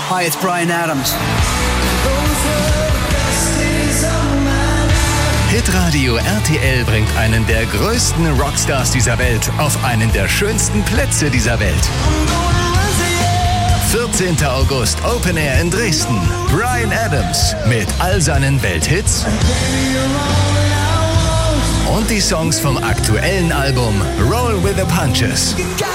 Hi, it's Bryan Adams. Hitradio RTL bringt einen der größten Rockstars dieser Welt auf einen der schönsten Plätze dieser Welt. 14. August, Open Air in Dresden. Bryan Adams mit all seinen Welthits und die Songs vom aktuellen Album Roll with the Punches.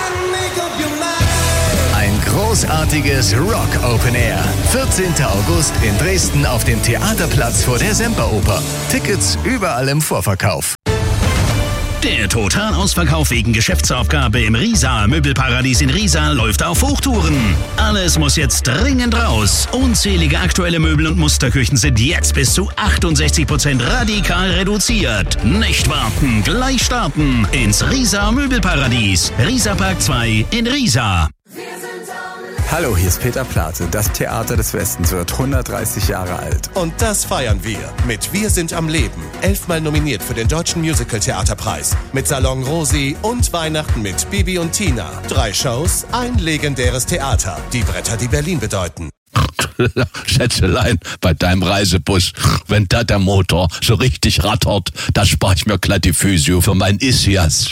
Ein großartiges Rock Open Air. 14. August in Dresden auf dem Theaterplatz vor der Semperoper. Tickets überall im Vorverkauf. Der Totalausverkauf wegen Geschäftsaufgabe im Riesa Möbelparadies in Riesa läuft auf Hochtouren. Alles muss jetzt dringend raus. Unzählige aktuelle Möbel und Musterküchen sind jetzt bis zu 68% radikal reduziert. Nicht warten, gleich starten ins Riesa Möbelparadies. Riesa Park 2 in Riesa. Hallo, hier ist Peter Plate. Das Theater des Westens wird 130 Jahre alt. Und das feiern wir mit Wir sind am Leben. 11-mal nominiert für den Deutschen Musical-Theaterpreis. Mit Salon Rosi und Weihnachten mit Bibi und Tina. 3 Shows, ein legendäres Theater. Die Bretter, die Berlin bedeuten. Schätzelein, bei deinem Reisebus, wenn da der Motor so richtig rattert, da spar ich mir glatt die Physio für mein Isias.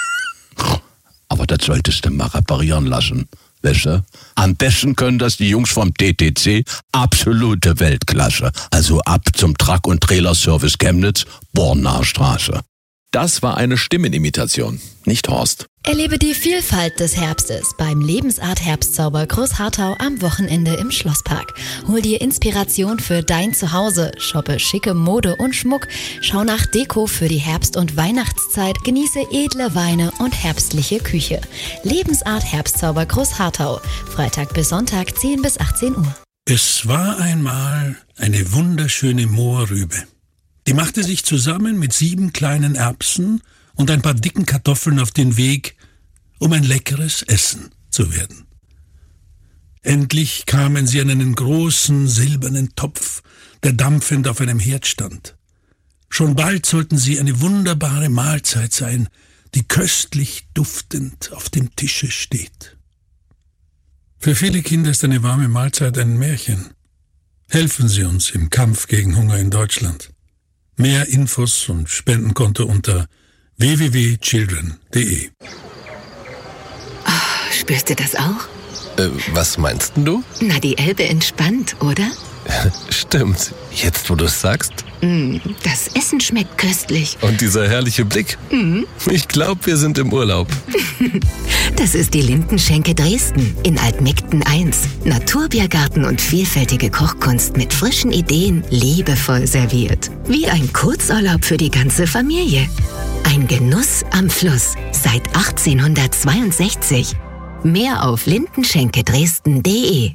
Aber das solltest du mal reparieren lassen. Weißt du? Am besten können das die Jungs vom DTC, absolute Weltklasse. Also ab zum Truck- und Trailerservice Chemnitz, Bornaer Straße. Das war eine Stimmenimitation, nicht Horst. Erlebe die Vielfalt des Herbstes beim Lebensart Herbstzauber Großharthau am Wochenende im Schlosspark. Hol dir Inspiration für dein Zuhause, shoppe schicke Mode und Schmuck, schau nach Deko für die Herbst- und Weihnachtszeit, genieße edle Weine und herbstliche Küche. Lebensart Herbstzauber Großharthau, Freitag bis Sonntag 10 bis 18 Uhr. Es war einmal eine wunderschöne Mohrrübe. Die machte sich zusammen mit 7 kleinen Erbsen und ein paar dicken Kartoffeln auf den Weg, um ein leckeres Essen zu werden. Endlich kamen sie an einen großen silbernen Topf, der dampfend auf einem Herd stand. Schon bald sollten sie eine wunderbare Mahlzeit sein, die köstlich duftend auf dem Tische steht. Für viele Kinder ist eine warme Mahlzeit ein Märchen. Helfen Sie uns im Kampf gegen Hunger in Deutschland. Mehr Infos und Spendenkonto unter www.children.de. Oh, spürst du das auch? Was meinst denn du? Na, die Elbe entspannt, oder? Stimmt. Jetzt, wo du es sagst. Das Essen schmeckt köstlich. Und dieser herrliche Blick. Ich glaube, wir sind im Urlaub. Das ist die Lindenschenke Dresden in Altmegden 1. Naturbiergarten und vielfältige Kochkunst mit frischen Ideen, liebevoll serviert. Wie ein Kurzurlaub für die ganze Familie. Ein Genuss am Fluss seit 1862. Mehr auf lindenschenkedresden.de.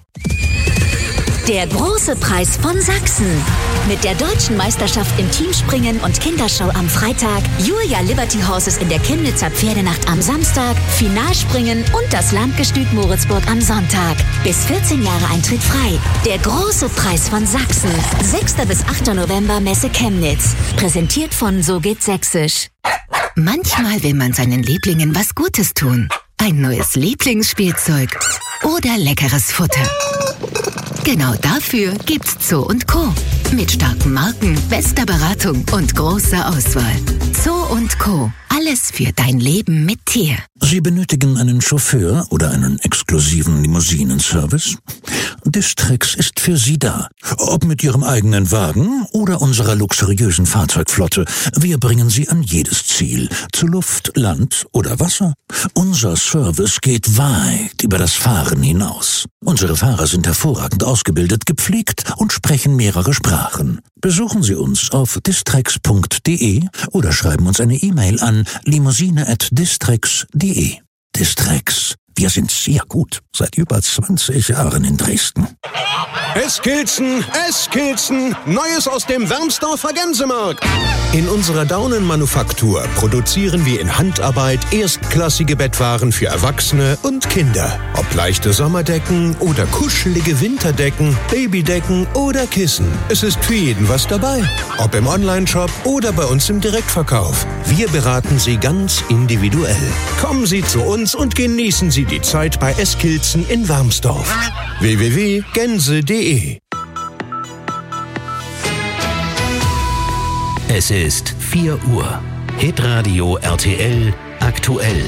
Der große Preis von Sachsen. Mit der deutschen Meisterschaft im Teamspringen und Kindershow am Freitag, Julia Liberty Horses in der Chemnitzer Pferdenacht am Samstag, Finalspringen und das Landgestüt Moritzburg am Sonntag. Bis 14 Jahre Eintritt frei. Der große Preis von Sachsen. 6. bis 8. November Messe Chemnitz. Präsentiert von So geht's Sächsisch. Manchmal will man seinen Lieblingen was Gutes tun. Ein neues Lieblingsspielzeug oder leckeres Futter. Genau dafür gibt's Zoo & Co. Mit starken Marken, bester Beratung und großer Auswahl. Zoo & Co. Alles für dein Leben mit Tier. Sie benötigen einen Chauffeur oder einen exklusiven Limousinenservice? Distrix ist für Sie da. Ob mit Ihrem eigenen Wagen oder unserer luxuriösen Fahrzeugflotte. Wir bringen Sie an jedes Ziel. Zu Luft, Land oder Wasser. Unser Service geht weit über das Fahren hinaus. Unsere Fahrer sind hervorragend ausgebildet, gepflegt und sprechen mehrere Sprachen. Besuchen Sie uns auf distrix.de oder schreiben uns eine E-Mail an limousine@distrix.de. Distrix. Wir sind sehr gut. Seit über 20 Jahren in Dresden. Eskilzen, Neues aus dem Wermsdorfer Gänsemarkt. In unserer Daunenmanufaktur produzieren wir in Handarbeit erstklassige Bettwaren für Erwachsene und Kinder. Ob leichte Sommerdecken oder kuschelige Winterdecken, Babydecken oder Kissen. Es ist für jeden was dabei. Ob im Onlineshop oder bei uns im Direktverkauf. Wir beraten Sie ganz individuell. Kommen Sie zu uns und genießen Sie die Zeit bei Eskilzen in Wermsdorf. www.gänse.de. Es ist 4 Uhr. Hitradio RTL aktuell.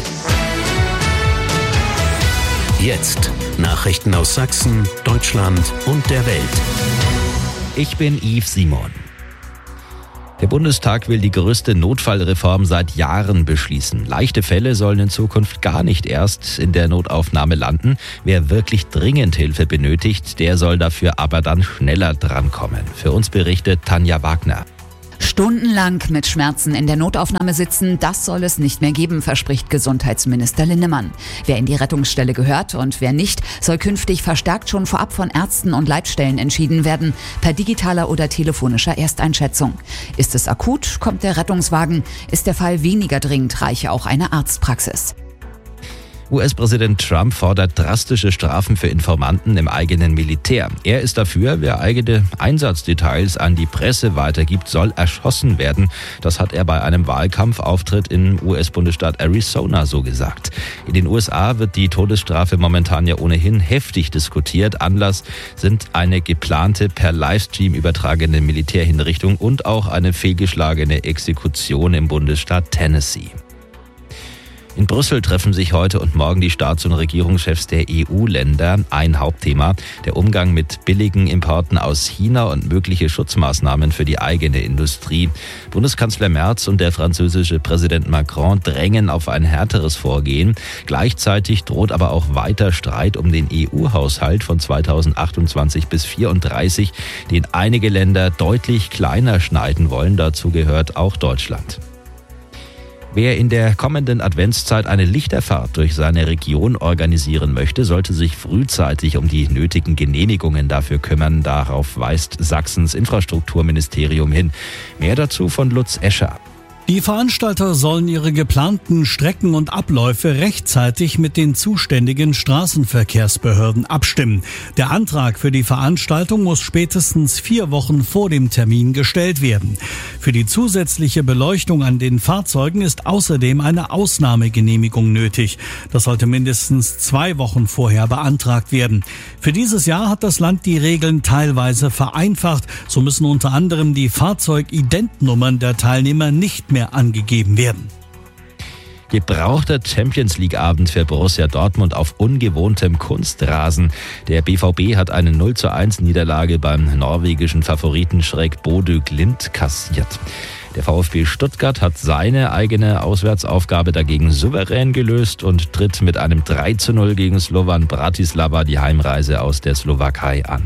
Jetzt Nachrichten aus Sachsen, Deutschland und der Welt. Ich bin Yves Simon. Der Bundestag will die größte Notfallreform seit Jahren beschließen. Leichte Fälle sollen in Zukunft gar nicht erst in der Notaufnahme landen. Wer wirklich dringend Hilfe benötigt, der soll dafür aber dann schneller drankommen. Für uns berichtet Tanja Wagner. Stundenlang mit Schmerzen in der Notaufnahme sitzen, das soll es nicht mehr geben, verspricht Gesundheitsminister Linnemann. Wer in die Rettungsstelle gehört und wer nicht, soll künftig verstärkt schon vorab von Ärzten und Leitstellen entschieden werden, per digitaler oder telefonischer Ersteinschätzung. Ist es akut, kommt der Rettungswagen. Ist der Fall weniger dringend, reiche auch eine Arztpraxis. US-Präsident Trump fordert drastische Strafen für Informanten im eigenen Militär. Er ist dafür, wer eigene Einsatzdetails an die Presse weitergibt, soll erschossen werden. Das hat er bei einem Wahlkampfauftritt im US-Bundesstaat Arizona so gesagt. In den USA wird die Todesstrafe momentan ja ohnehin heftig diskutiert. Anlass sind eine geplante per Livestream übertragene Militärhinrichtung und auch eine fehlgeschlagene Exekution im Bundesstaat Tennessee. In Brüssel treffen sich heute und morgen die Staats- und Regierungschefs der EU-Länder. Ein Hauptthema, der Umgang mit billigen Importen aus China und mögliche Schutzmaßnahmen für die eigene Industrie. Bundeskanzler Merz und der französische Präsident Macron drängen auf ein härteres Vorgehen. Gleichzeitig droht aber auch weiter Streit um den EU-Haushalt von 2028 bis 2034, den einige Länder deutlich kleiner schneiden wollen. Dazu gehört auch Deutschland. Wer in der kommenden Adventszeit eine Lichterfahrt durch seine Region organisieren möchte, sollte sich frühzeitig um die nötigen Genehmigungen dafür kümmern. Darauf weist Sachsens Infrastrukturministerium hin. Mehr dazu von Lutz Escher. Die Veranstalter sollen ihre geplanten Strecken und Abläufe rechtzeitig mit den zuständigen Straßenverkehrsbehörden abstimmen. Der Antrag für die Veranstaltung muss spätestens 4 Wochen vor dem Termin gestellt werden. Für die zusätzliche Beleuchtung an den Fahrzeugen ist außerdem eine Ausnahmegenehmigung nötig. Das sollte mindestens 2 Wochen vorher beantragt werden. Für dieses Jahr hat das Land die Regeln teilweise vereinfacht. So müssen unter anderem die Fahrzeugidentnummern der Teilnehmer nicht mehr angegeben werden. Gebrauchter Champions-League-Abend für Borussia Dortmund auf ungewohntem Kunstrasen. Der BVB hat eine 0:1 beim norwegischen Favoriten Schalke Bodø Glimt kassiert. Der VfB Stuttgart hat seine eigene Auswärtsaufgabe dagegen souverän gelöst und tritt mit einem 3:0 gegen Slovan Bratislava die Heimreise aus der Slowakei an.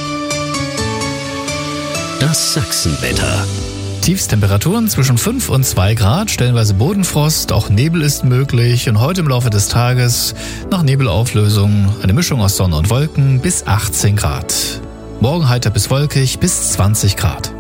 Das Sachsenwetter. Tiefstemperaturen zwischen 5 und 2 Grad, stellenweise Bodenfrost, auch Nebel ist möglich und heute im Laufe des Tages nach Nebelauflösung eine Mischung aus Sonne und Wolken bis 18 Grad. Morgen heiter bis wolkig bis 20 Grad.